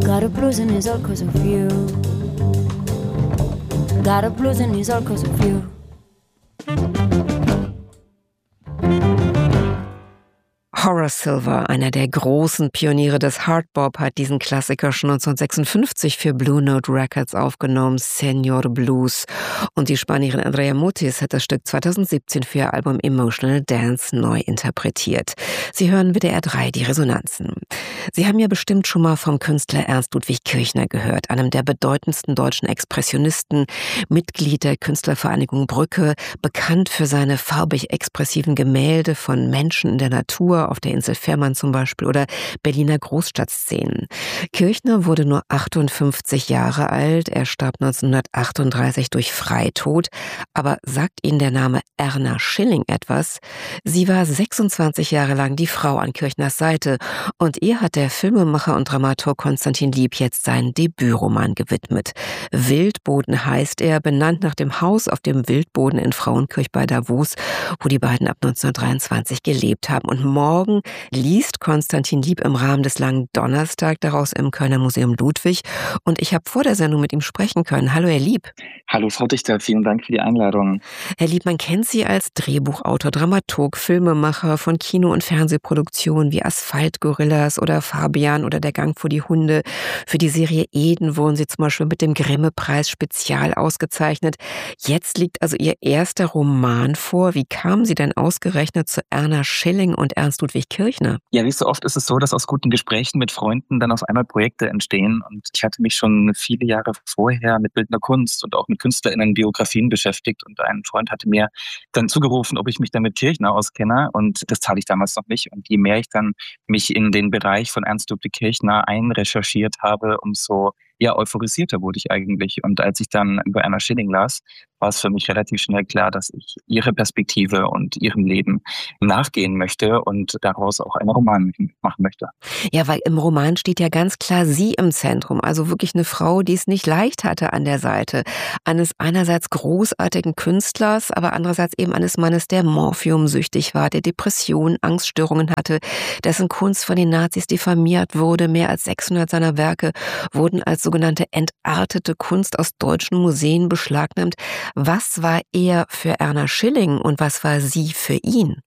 Got a blues and it's all 'cause of you. Got a blues and it's all 'cause of you. Horace Silver, einer der großen Pioniere des Hardbop, hat diesen Klassiker schon 1956 für Blue Note Records aufgenommen, Senor Blues. Und die Spanierin Andrea Mutis hat das Stück 2017 für ihr Album Emotional Dance neu interpretiert. Sie hören WDR 3 die Resonanzen. Sie haben ja bestimmt schon mal vom Künstler Ernst Ludwig Kirchner gehört, einem der bedeutendsten deutschen Expressionisten, Mitglied der Künstlervereinigung Brücke, bekannt für seine farbig expressiven Gemälde von Menschen in der Natur, auf der Insel Fehmarn zum Beispiel, oder Berliner Großstadtszenen. Kirchner wurde nur 58 Jahre alt, er starb 1938 durch Freitod. Aber sagt Ihnen der Name Erna Schilling etwas? Sie war 26 Jahre lang die Frau an Kirchners Seite und ihr hat der Filmemacher und Dramaturg Konstantin Lieb jetzt seinen Debütroman gewidmet. Wildboden heißt er, benannt nach dem Haus auf dem Wildboden in Frauenkirch bei Davos, wo die beiden ab 1923 gelebt haben. Und morgen liest Konstantin Lieb im Rahmen des langen Donnerstag daraus im Kölner Museum Ludwig. Und ich habe vor der Sendung mit ihm sprechen können. Hallo, Herr Lieb. Hallo, Frau Dichter. Vielen Dank für die Einladung. Herr Lieb, man kennt Sie als Drehbuchautor, Dramaturg, Filmemacher von Kino- und Fernsehproduktionen wie Asphaltgorillas oder Fabian oder Der Gang vor die Hunde. Für die Serie Eden wurden Sie zum Beispiel mit dem Grimme-Preis spezial ausgezeichnet. Jetzt liegt also Ihr erster Roman vor. Wie kamen Sie denn ausgerechnet zu Erna Schilling und Ernst Ludwig Kirchner? Ja, wie so oft ist es so, dass aus guten Gesprächen mit Freunden dann auf einmal Projekte entstehen. Und ich hatte mich schon viele Jahre vorher mit bildender Kunst und auch mit KünstlerInnen-Biografien beschäftigt. Und ein Freund hatte mir dann zugerufen, ob ich mich dann mit Kirchner auskenne. Und das tat ich damals noch nicht. Und je mehr ich dann mich in den Bereich von Ernst Ludwig Kirchner einrecherchiert habe, umso euphorisierter wurde ich eigentlich. Und als ich dann über Erna Schilling las, war es für mich relativ schnell klar, dass ich ihre Perspektive und ihrem Leben nachgehen möchte und daraus auch einen Roman machen möchte. Ja, weil im Roman steht ja ganz klar sie im Zentrum. Also wirklich eine Frau, die es nicht leicht hatte an der Seite eines einerseits großartigen Künstlers, aber andererseits eben eines Mannes, der morphiumsüchtig war, der Depressionen, Angststörungen hatte, dessen Kunst von den Nazis diffamiert wurde. Mehr als 600 seiner Werke wurden als sogenannte entartete Kunst aus deutschen Museen beschlagnahmt. Was war er für Erna Schilling und was war sie für ihn?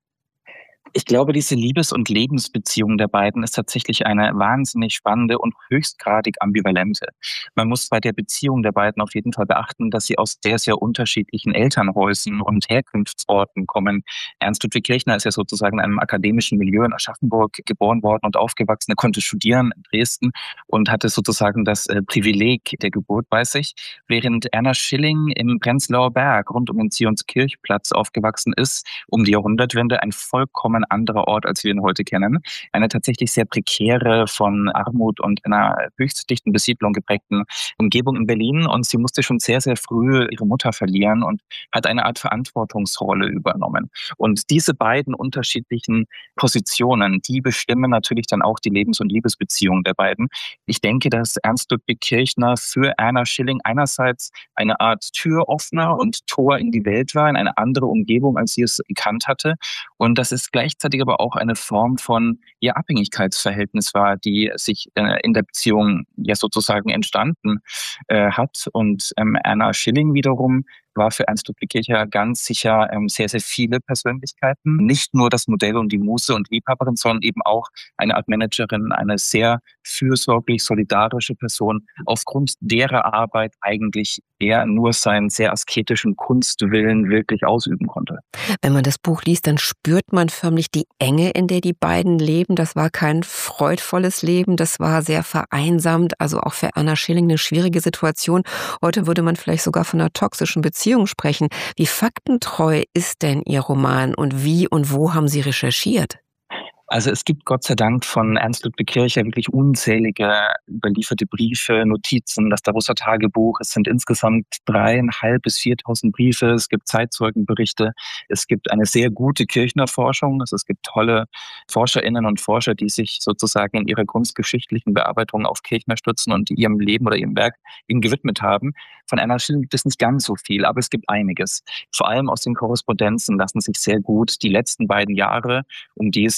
Ich glaube, diese Liebes- und Lebensbeziehung der beiden ist tatsächlich eine wahnsinnig spannende und höchstgradig ambivalente. Man muss bei der Beziehung der beiden auf jeden Fall beachten, dass sie aus sehr, sehr unterschiedlichen Elternhäusern und Herkunftsorten kommen. Ernst Ludwig Kirchner ist ja sozusagen in einem akademischen Milieu in Aschaffenburg geboren worden und aufgewachsen. Er konnte studieren in Dresden und hatte sozusagen das Privileg der Geburt bei sich, während Erna Schilling im Prenzlauer Berg rund um den Zionskirchplatz aufgewachsen ist, um die Jahrhundertwende ein vollkommen anderer Ort, als wir ihn heute kennen. Eine tatsächlich sehr prekäre, von Armut und einer höchst dichten Besiedlung geprägten Umgebung in Berlin. Und sie musste schon sehr, sehr früh ihre Mutter verlieren und hat eine Art Verantwortungsrolle übernommen. Und diese beiden unterschiedlichen Positionen, die bestimmen natürlich dann auch die Lebens- und Liebesbeziehung der beiden. Ich denke, dass Ernst Ludwig Kirchner für Erna Schilling einerseits eine Art Türöffner und Tor in die Welt war, in eine andere Umgebung, als sie es gekannt hatte. Und das ist gleichzeitig aber auch eine Form von Abhängigkeitsverhältnis war, die sich in der Beziehung sozusagen entstanden hat. Und Erna Schilling wiederum war für Ernst Ludwig Kirchner ganz sicher sehr, sehr viele Persönlichkeiten. Nicht nur das Modell und die Muse und Liebhaberin, sondern eben auch eine Art Managerin, eine sehr fürsorglich, solidarische Person, aufgrund derer Arbeit eigentlich er nur seinen sehr asketischen Kunstwillen wirklich ausüben konnte. Wenn man das Buch liest, dann spürt man förmlich die Enge, in der die beiden leben. Das war kein freudvolles Leben, das war sehr vereinsamt, also auch für Erna Schilling eine schwierige Situation. Heute würde man vielleicht sogar von einer toxischen Beziehung sprechen. Wie faktentreu ist denn Ihr Roman und wie und wo haben Sie recherchiert? Also es gibt Gott sei Dank von Ernst Ludwig Kirchner wirklich unzählige überlieferte Briefe, Notizen, das Davosser Tagebuch. Es sind insgesamt 3.500 bis 4.000 Briefe. Es gibt Zeitzeugenberichte. Es gibt eine sehr gute Kirchner-Forschung. Also es gibt tolle ForscherInnen und Forscher, die sich sozusagen in ihrer kunstgeschichtlichen Bearbeitung auf Kirchner stützen und die ihrem Leben oder ihrem Werk ihm gewidmet haben. Von Erna Schilling gibt es nicht ganz so viel, aber es gibt einiges. Vor allem aus den Korrespondenzen lassen sich sehr gut die letzten beiden Jahre, um die es ja in der Beziehung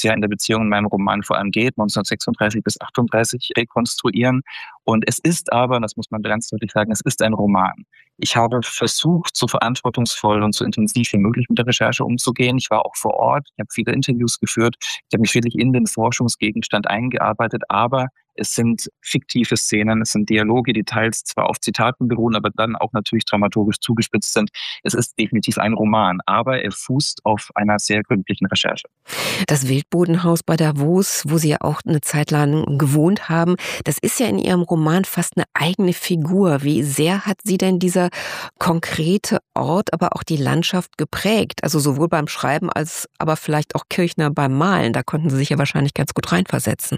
Liebesbeziehung in meinem Roman vor allem geht, 1936 bis 38 rekonstruieren. Und es ist aber, das muss man ganz deutlich sagen, es ist ein Roman. Ich habe versucht, so verantwortungsvoll und so intensiv wie möglich mit der Recherche umzugehen. Ich war auch vor Ort, ich habe viele Interviews geführt, ich habe mich wirklich in den Forschungsgegenstand eingearbeitet, aber es sind fiktive Szenen, es sind Dialoge, die teils zwar auf Zitaten beruhen, aber dann auch natürlich dramaturgisch zugespitzt sind. Es ist definitiv ein Roman, aber er fußt auf einer sehr gründlichen Recherche. Das Wildbodenhaus bei Davos, wo Sie ja auch eine Zeit lang gewohnt haben, das ist ja in Ihrem Roman fast eine eigene Figur. Wie sehr hat Sie denn dieser konkrete Ort, aber auch die Landschaft geprägt? Also sowohl beim Schreiben als aber vielleicht auch Kirchner beim Malen. Da konnten Sie sich ja wahrscheinlich ganz gut reinversetzen.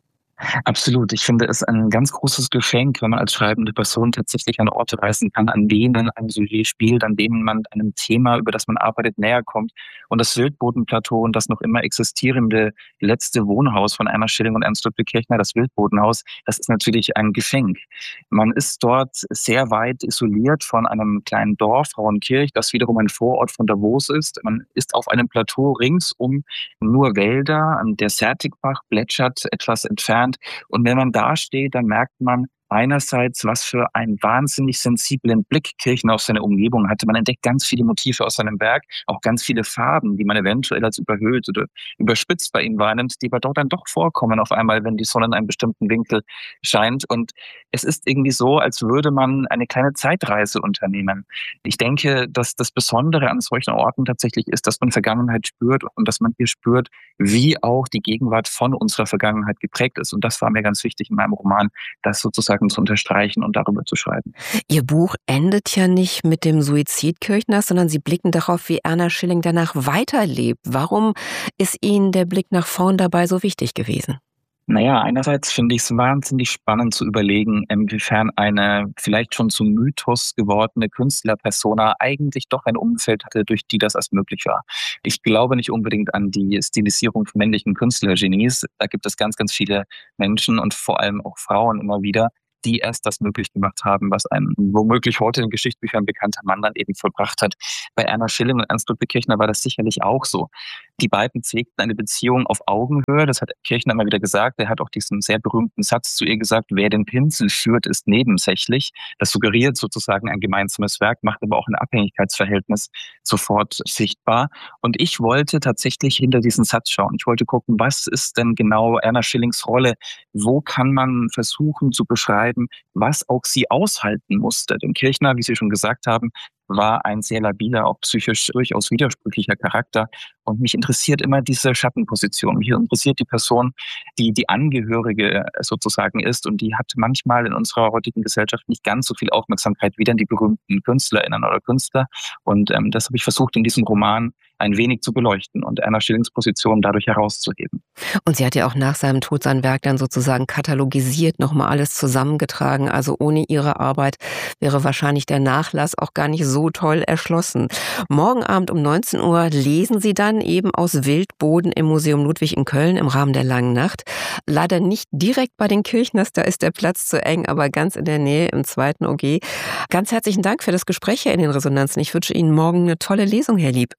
Absolut. Ich finde es ein ganz großes Geschenk, wenn man als schreibende Person tatsächlich an Orte reisen kann, an denen ein Sujet spielt, an denen man einem Thema, über das man arbeitet, näher kommt. Und das Wildbodenplateau und das noch immer existierende letzte Wohnhaus von Erna Schilling und Ernst Ludwig Kirchner, das Wildbodenhaus, das ist natürlich ein Geschenk. Man ist dort sehr weit isoliert von einem kleinen Dorf, Frauenkirch, das wiederum ein Vorort von Davos ist. Man ist auf einem Plateau ringsum nur Wälder. Der Sertigbach plätschert etwas entfernt. Und wenn man da steht, dann merkt man einerseits, was für einen wahnsinnig sensiblen Blick Kirchner auf seine Umgebung hatte. Man entdeckt ganz viele Motive aus seinem Werk, auch ganz viele Farben, die man eventuell als überhöht oder überspitzt bei ihm wahrnimmt, die aber dort dann doch vorkommen auf einmal, wenn die Sonne in einem bestimmten Winkel scheint. Und es ist irgendwie so, als würde man eine kleine Zeitreise unternehmen. Ich denke, dass das Besondere an solchen Orten tatsächlich ist, dass man Vergangenheit spürt und dass man hier spürt, wie auch die Gegenwart von unserer Vergangenheit geprägt ist. Und das war mir ganz wichtig in meinem Roman, das sozusagen zu unterstreichen und darüber zu schreiben. Ihr Buch endet ja nicht mit dem Suizid Kirchners, sondern Sie blicken darauf, wie Erna Schilling danach weiterlebt. Warum ist Ihnen der Blick nach vorn dabei so wichtig gewesen? Naja, einerseits finde ich es wahnsinnig spannend zu überlegen, inwiefern eine vielleicht schon zum Mythos gewordene Künstlerpersona eigentlich doch ein Umfeld hatte, durch die das erst möglich war. Ich glaube nicht unbedingt an die Stilisierung von männlichen Künstlergenies. Da gibt es ganz, ganz viele Menschen und vor allem auch Frauen immer wieder, die erst das möglich gemacht haben, was ein womöglich heute in Geschichtsbüchern bekannter Mann dann eben vollbracht hat. Bei Erna Schilling und Ernst Ludwig Kirchner war das sicherlich auch so. Die beiden pflegten eine Beziehung auf Augenhöhe, das hat Kirchner immer wieder gesagt. Er hat auch diesen sehr berühmten Satz zu ihr gesagt, wer den Pinsel führt, ist nebensächlich. Das suggeriert sozusagen ein gemeinsames Werk, macht aber auch ein Abhängigkeitsverhältnis sofort sichtbar. Und ich wollte tatsächlich hinter diesen Satz schauen. Ich wollte gucken, was ist denn genau Erna Schillings Rolle? Wo kann man versuchen zu beschreiben, was auch sie aushalten musste? Denn Kirchner, wie Sie schon gesagt haben, war ein sehr labiler, auch psychisch durchaus widersprüchlicher Charakter. Und mich interessiert immer diese Schattenposition. Mich interessiert die Person, die die Angehörige sozusagen ist. Und die hat manchmal in unserer heutigen Gesellschaft nicht ganz so viel Aufmerksamkeit wie dann die berühmten KünstlerInnen oder Künstler. Und das habe ich versucht, in diesem Roman ein wenig zu beleuchten und Erna Schillings Position dadurch herauszuheben. Und sie hat ja auch nach seinem Tod sein Werk dann sozusagen katalogisiert, nochmal alles zusammengetragen. Also ohne ihre Arbeit wäre wahrscheinlich der Nachlass auch gar nicht so toll erschlossen. Morgen Abend um 19 Uhr lesen Sie dann eben aus Wildboden im Museum Ludwig in Köln im Rahmen der Langen Nacht. Leider nicht direkt bei den Kirchners, da ist der Platz zu eng, aber ganz in der Nähe im 2. OG. Ganz herzlichen Dank für das Gespräch hier in den Resonanzen. Ich wünsche Ihnen morgen eine tolle Lesung, Herr Lieb.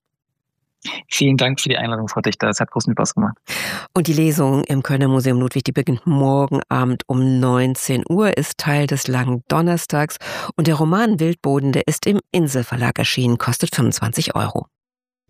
Vielen Dank für die Einladung, Frau Dichter. Es hat großen Spaß gemacht. Und die Lesung im Kölner Museum Ludwig, die beginnt morgen Abend um 19 Uhr, ist Teil des Langen Donnerstags. Und der Roman Wildboden, der ist im Insel Verlag erschienen, kostet 25 €.